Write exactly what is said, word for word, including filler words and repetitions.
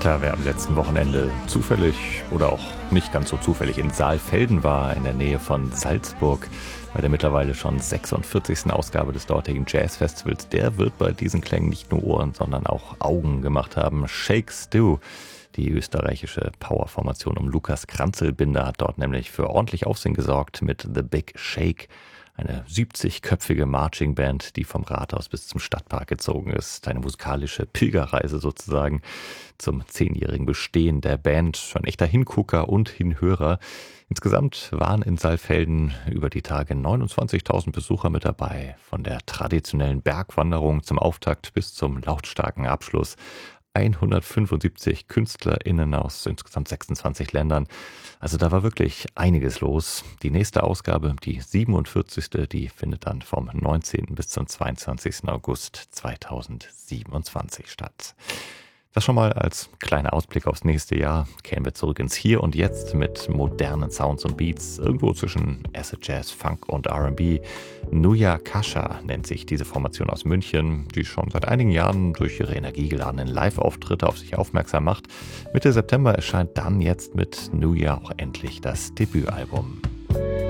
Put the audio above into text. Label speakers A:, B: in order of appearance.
A: Da wer am letzten Wochenende zufällig oder auch nicht ganz so zufällig in Saalfelden war, in der Nähe von Salzburg, bei der mittlerweile schon sechsundvierzigsten Ausgabe des dortigen Jazzfestivals, der wird bei diesen Klängen nicht nur Ohren, sondern auch Augen gemacht haben. Shake Stew, die österreichische Powerformation um Lukas Kranzelbinder, hat dort nämlich für ordentlich Aufsehen gesorgt mit The Big Shake. Eine siebzigköpfige Marching-Band, die vom Rathaus bis zum Stadtpark gezogen ist. Eine musikalische Pilgerreise sozusagen zum zehnjährigen Bestehen der Band. Ein echter Hingucker und Hinhörer. Insgesamt waren in Saalfelden über die Tage neunundzwanzigtausend Besucher mit dabei. Von der traditionellen Bergwanderung zum Auftakt bis zum lautstarken Abschluss. hundertfünfundsiebzig KünstlerInnen aus insgesamt sechsundzwanzig Ländern. Also da war wirklich einiges los. Die nächste Ausgabe, die siebenundvierzigste, die findet dann vom neunzehnten bis zum zweiundzwanzigsten August zweitausendsiebenundzwanzig statt. Das schon mal als kleiner Ausblick aufs nächste Jahr. Kehren wir zurück ins Hier und Jetzt mit modernen Sounds und Beats, irgendwo zwischen Acid Jazz, Funk und R and B. Nuja Kasha nennt sich diese Formation aus München, die schon seit einigen Jahren durch ihre energiegeladenen Live-Auftritte auf sich aufmerksam macht. Mitte September erscheint dann jetzt mit Nuja auch endlich das Debütalbum.